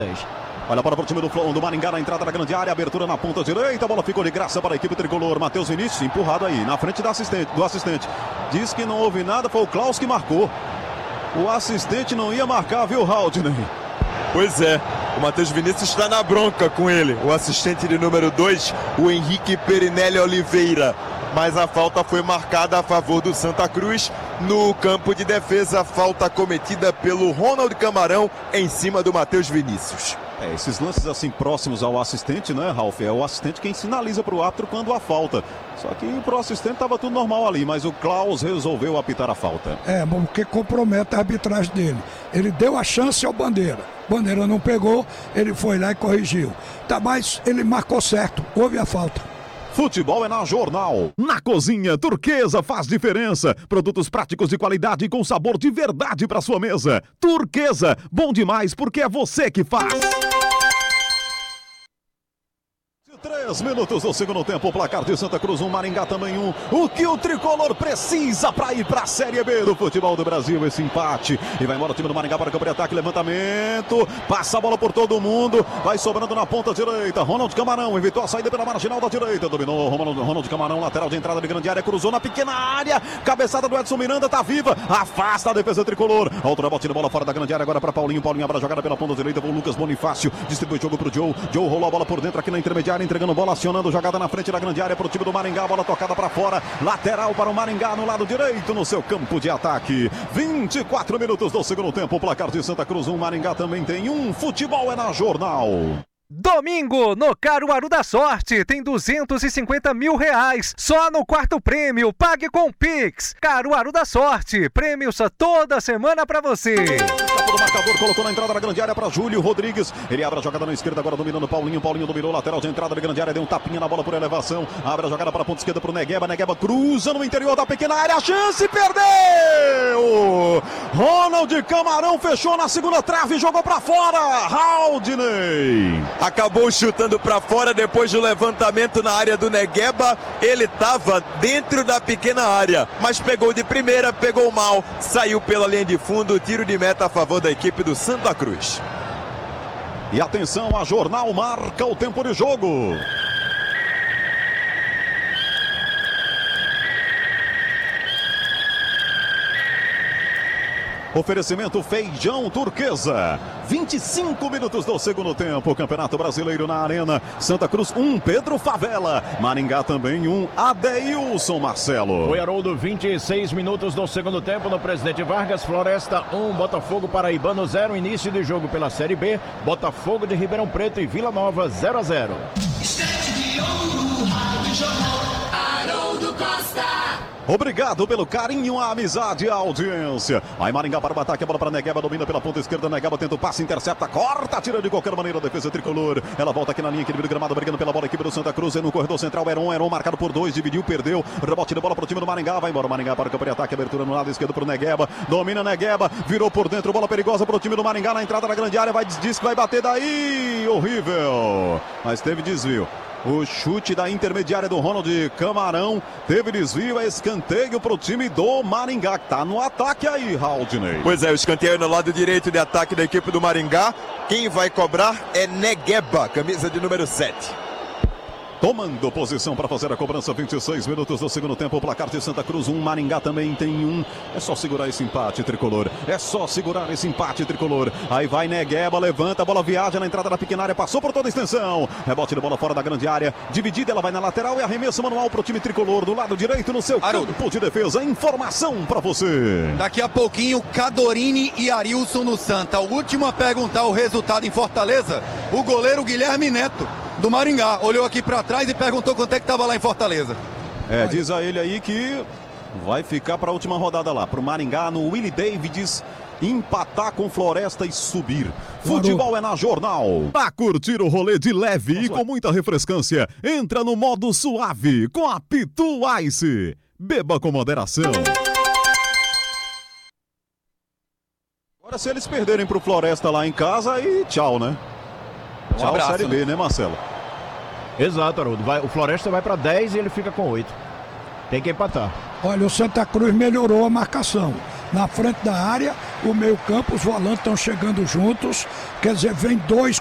Olha a bola para o time do Maringá na entrada da grande área, abertura na ponta direita, a bola ficou de graça para a equipe tricolor. Matheus Vinícius empurrado aí, na frente do assistente. Diz que não houve nada, foi o Klaus que marcou. O assistente não ia marcar, viu, Haldney? Pois é, o Matheus Vinícius está na bronca com ele. O assistente de número 2, o Henrique Perinelli Oliveira. Mas a falta foi marcada a favor do Santa Cruz no campo de defesa. Falta cometida pelo Ronald Camarão em cima do Matheus Vinícius. Esses lances assim próximos ao assistente, né, Ralf? É o assistente quem sinaliza para o árbitro quando há falta. Só que para o assistente estava tudo normal ali, mas o Klaus resolveu apitar a falta. Porque compromete a arbitragem dele. Ele deu a chance ao Bandeira. Bandeira não pegou, ele foi lá e corrigiu. Mas ele marcou certo, houve a falta. Futebol é na Jornal. Na cozinha, Turquesa faz diferença. Produtos práticos de qualidade e com sabor de verdade para sua mesa. Turquesa, bom demais porque é você que faz. 3 minutos do segundo tempo, o placar de Santa Cruz 1, Maringá também 1. O que o tricolor precisa para ir para a Série B do futebol do Brasil, esse empate. E vai embora o time do Maringá para o campo de ataque, levantamento, passa a bola por todo mundo, vai sobrando na ponta direita. Ronald Camarão evitou a saída pela marginal da direita, dominou Ronald Camarão, lateral de entrada de grande área, cruzou na pequena área, cabeçada do Edson Miranda, tá viva, afasta a defesa tricolor. Outro rebote de bola fora da grande área, agora para Paulinho abre a jogada pela ponta direita, o Lucas Bonifácio distribui o jogo para o Joe rolou a bola por dentro aqui na intermediária, entregando bola, acionando jogada na frente da grande área para o time do Maringá, bola tocada para fora, lateral para o Maringá no lado direito no seu campo de ataque. 24 minutos do segundo tempo, o placar de Santa Cruz 1, Maringá também tem 1. Futebol é na Jornal. Domingo, no Caruaru da Sorte, tem 250 mil reais, só no quarto prêmio, pague com Pix. Caruaru da Sorte, prêmios toda semana pra você. O marcador colocou na entrada da grande área para Júlio Rodrigues, ele abre a jogada na esquerda, agora dominando Paulinho dominou, lateral de entrada da grande área, deu um tapinha na bola por elevação, abre a jogada para a ponta esquerda para o Negueba cruza no interior da pequena área, a chance, perdeu! Ronald Camarão fechou na segunda trave, jogou para fora, Haldney. Acabou chutando para fora depois do levantamento na área do Negueba. Ele estava dentro da pequena área, mas pegou de primeira, pegou mal, saiu pela linha de fundo, tiro de meta a favor da equipe do Santa Cruz. E atenção, a Jornal marca o tempo de jogo. Oferecimento Feijão Turquesa. 25 minutos do segundo tempo. Campeonato Brasileiro na Arena. Santa Cruz 1, Pedro Favela. Maringá também 1, Adeilson Marcelo. Foi Haroldo, 26 minutos do segundo tempo no Presidente Vargas. Floresta 1, Botafogo Paraibano 0. Início de jogo pela Série B. Botafogo de Ribeirão Preto e Vila Nova 0-0. Haroldo Costa. Obrigado pelo carinho, a amizade e a audiência. Aí Maringá para o ataque, a bola para Negueba, domina pela ponta esquerda, Negueba tenta o passe, intercepta, corta, tira de qualquer maneira a defesa tricolor. Ela volta aqui na linha, equilíbrio do gramado, brigando pela bola, equipe do Santa Cruz, no corredor central, Heron marcado por 2, dividiu, perdeu, rebote de bola para o time do Maringá, vai embora o Maringá para o campo de ataque, abertura no lado esquerdo para o Negueba, domina Negueba, virou por dentro, bola perigosa para o time do Maringá na entrada da grande área, diz que vai bater daí, horrível, mas teve desvio. O chute da intermediária do Ronald Camarão teve desvio, é escanteio para o time do Maringá, que está no ataque aí, Haldney. Pois é, o escanteio no lado direito de ataque da equipe do Maringá. Quem vai cobrar é Negueba, camisa de número 7. Tomando posição para fazer a cobrança, 26 minutos do segundo tempo, o placar de Santa Cruz 1, Maringá também tem 1. É só segurar esse empate tricolor, é só segurar esse empate tricolor. Aí vai Negueba, levanta, a bola viaja na entrada da pequena área, passou por toda a extensão. Rebote de bola fora da grande área, dividida, ela vai na lateral e arremesso manual para o time tricolor do lado direito no seu campo de defesa. Informação para você. Daqui a pouquinho, Cadorini e Arilson no Santa. O último a perguntar o resultado em Fortaleza, o goleiro Guilherme Neto, do Maringá, olhou aqui para trás e perguntou quanto é que estava lá em Fortaleza. Diz a ele aí que vai ficar para a última rodada lá, para o Maringá no Willie Davids empatar com Floresta e subir. Futebol é na Jornal. Pra curtir o rolê de leve e com muita refrescância, entra no modo suave com a Pitu Ice. Beba com moderação. Agora se eles perderem pro Floresta lá em casa, aí tchau, né? Tchau, abraço, Série B, né, Marcelo? Exato, Haroldo. O Floresta vai para 10 e ele fica com 8. Tem que empatar. Olha, o Santa Cruz melhorou a marcação. Na frente da área, o meio campo, os volantes estão chegando juntos, quer dizer, vem dois